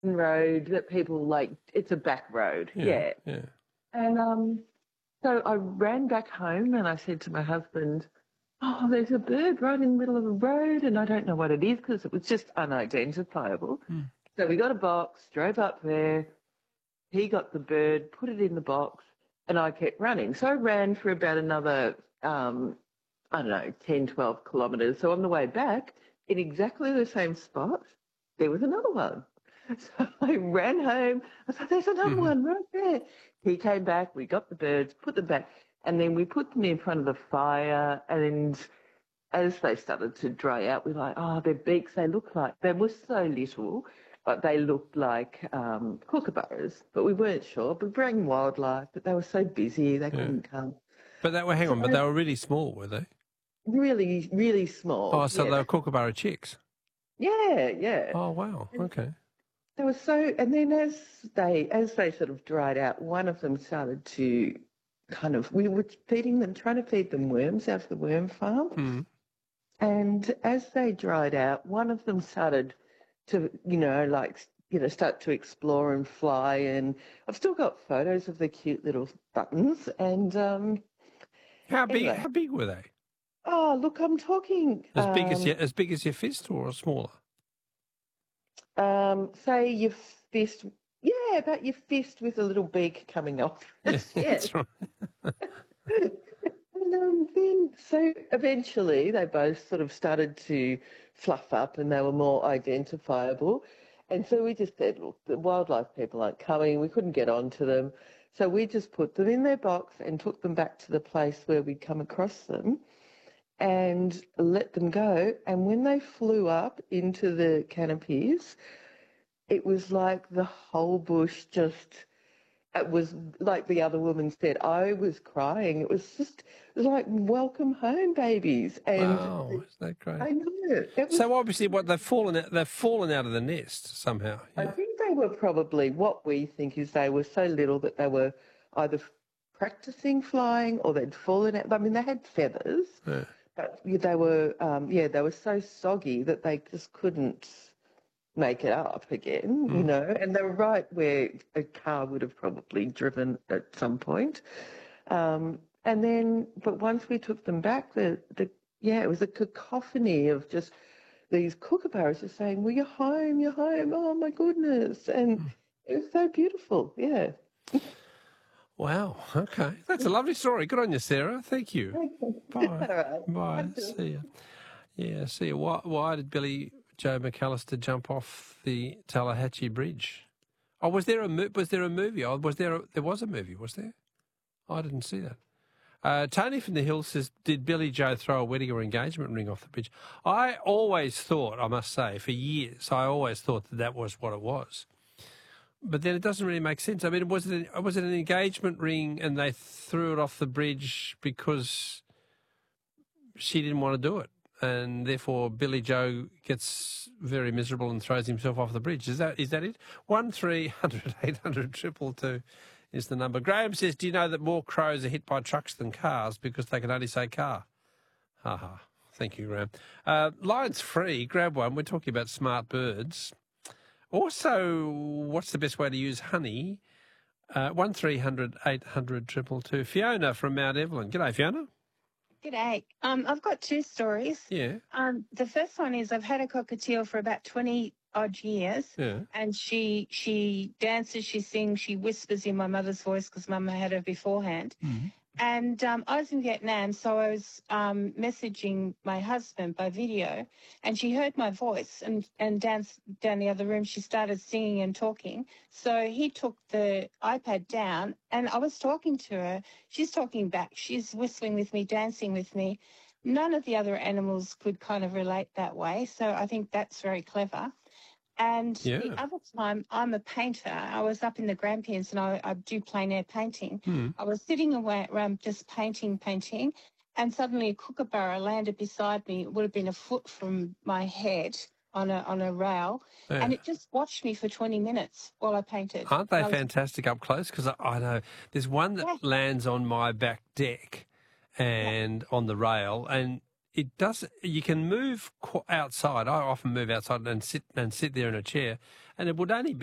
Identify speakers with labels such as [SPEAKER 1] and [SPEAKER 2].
[SPEAKER 1] road that people like. It's a back road, yeah.
[SPEAKER 2] Yeah.
[SPEAKER 1] And so I ran back home and I said to my husband, "Oh, there's a bird right in the middle of the road, and I don't know what it is because it was just unidentifiable." So we got a box, drove up there. He got the bird, put it in the box, and I kept running. So I ran for about another, I don't know, 10, 12 kilometres. So on the way back, in exactly the same spot, there was another one. So I ran home. I said, "There's another one right there." He came back. We got the birds, put them back, and then we put them in front of the fire. And as they started to dry out, we were like, "Oh, their beaks, they look like," they were so little, but they looked like kookaburras. But we weren't sure. But bring wildlife, but they were so busy, they couldn't come.
[SPEAKER 2] But hang on, but they were really small, were they?
[SPEAKER 1] Really, really small.
[SPEAKER 2] Oh, so they were kookaburra chicks?
[SPEAKER 1] Yeah.
[SPEAKER 2] Oh, wow, okay.
[SPEAKER 1] They were so, and then as they sort of dried out, one of them started to we were feeding them, trying to feed them worms out of the worm farm. And as they dried out, one of them started to, start to explore and fly. And I've still got photos of the cute little buttons. And
[SPEAKER 2] How
[SPEAKER 1] anyway.
[SPEAKER 2] big were they?
[SPEAKER 1] Oh, look, I'm talking
[SPEAKER 2] As big as your fist or smaller?
[SPEAKER 1] say your fist, about your fist with a little beak coming off.
[SPEAKER 2] That's right.
[SPEAKER 1] And then, so eventually they both sort of started to fluff up and they were more identifiable. And so we just said, look, the wildlife people aren't coming. We couldn't get onto them. So we just put them in their box and took them back to the place where we'd come across them and let them go. And when they flew up into the canopies, it was like the whole bush it was like the other woman said, I was crying. It was like welcome home babies. And
[SPEAKER 2] wow, isn't that great?
[SPEAKER 1] I know.
[SPEAKER 2] So obviously they've fallen out of the nest somehow. Yeah.
[SPEAKER 1] I think they were probably, what we think is they were so little that they were either practicing flying or they'd fallen out. I mean, they had feathers.
[SPEAKER 2] Yeah.
[SPEAKER 1] But they were, they were so soggy that they just couldn't make it up again, and they were right where a car would have probably driven at some point. And then, but once we took them back, it was a cacophony of just these kookaburras just saying, "Well, you're home, you're home. Oh, my goodness." And it was so beautiful, yeah.
[SPEAKER 2] Wow, okay. That's a lovely story. Good on you, Sarah. Thank you. Bye.
[SPEAKER 1] All right.
[SPEAKER 2] Bye. See you. Yeah, see you. Why did Billy Joe McAllister jump off the Tallahatchie Bridge? Oh, was there a movie? Oh, there was a movie, was there? Oh, I didn't see that. Tony from the Hill says, did Billy Joe throw a wedding or engagement ring off the bridge? I always thought, I must say, for years, I always thought that was what it was. But then it doesn't really make sense. I mean, was it an engagement ring and they threw it off the bridge because she didn't want to do it, and therefore Billy Joe gets very miserable and throws himself off the bridge? Is that it? 1300 800 222 is the number. Graham says, do you know that more crows are hit by trucks than cars because they can only say car? Ha ha. Thank you, Graham. Line's free. Grab one. We're talking about smart birds. Also, what's the best way to use honey? 1300 800 222. Fiona from Mount Evelyn. G'day, Fiona.
[SPEAKER 3] G'day. I've got two stories.
[SPEAKER 2] Yeah.
[SPEAKER 3] The first one is I've had a cockatiel for about 20 odd years.
[SPEAKER 2] Yeah.
[SPEAKER 3] And she dances, she sings, she whispers in my mother's voice because Mum had her beforehand.
[SPEAKER 2] Mm-hmm.
[SPEAKER 3] And I was in Vietnam, so I was messaging my husband by video, and she heard my voice and down the other room she started singing and talking. So he took the iPad down, and I was talking to her. She's talking back. She's whistling with me, dancing with me. None of the other animals could kind of relate that way, so I think that's very clever. And the other time, I'm a painter. I was up in the Grampians and I do plein air painting. I was sitting around just painting, and suddenly a kookaburra landed beside me. It would have been a foot from my head on a rail, and it just watched me for 20 minutes while I painted.
[SPEAKER 2] Aren't they fantastic up close? Because I know there's one that lands on my back deck and on the rail, and it does. You can move outside. I often move outside and sit there in a chair, and it would only be